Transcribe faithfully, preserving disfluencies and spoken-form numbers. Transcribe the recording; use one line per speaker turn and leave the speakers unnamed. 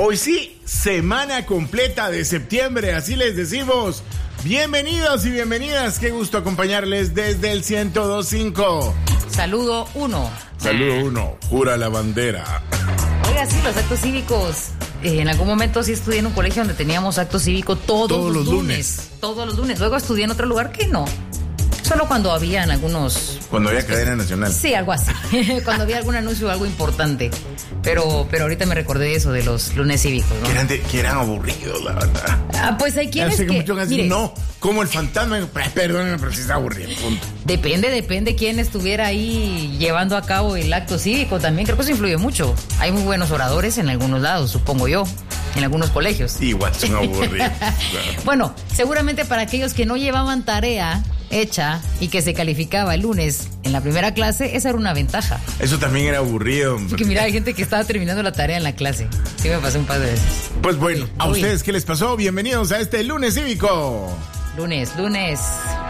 Hoy sí, semana completa de septiembre, así les decimos. Bienvenidos y bienvenidas, qué gusto acompañarles desde el ciento dos punto cinco.
Saludo uno.
Saludo uno, jura la bandera.
Oiga, sí, los actos cívicos. Eh, en algún momento sí estudié en un colegio donde teníamos acto cívico todos,
todos
los
los
lunes,
lunes.
Todos los lunes. Luego estudié en otro lugar que no. Solo cuando habían algunos...
Cuando había cadena nacional.
Sí, algo así. Cuando había algún anuncio o algo importante. Pero, pero ahorita me recordé de eso, de los lunes cívicos, ¿no?
Que eran, de, que eran aburridos, la verdad.
Ah, pues hay quienes
que...
que...
Muchos dicen,
mire,
no, como el fantasma. Perdónenme, pero sí está aburrido, punto.
Depende, depende quién estuviera ahí llevando a cabo el acto cívico. También creo que eso influye mucho. Hay muy buenos oradores en algunos lados, supongo yo. En algunos colegios.
Igual son aburridos. Claro.
Bueno, seguramente para aquellos que no llevaban tarea hecha y que se calificaba el lunes en la primera clase, esa era una ventaja.
Eso también era aburrido.
Sí, que mira, hay gente que estaba terminando la tarea en la clase. Sí me pasó un par de veces.
Pues bueno,
sí,
a
uy.
ustedes, ¿qué les pasó? Bienvenidos a este lunes cívico.
Lunes, lunes.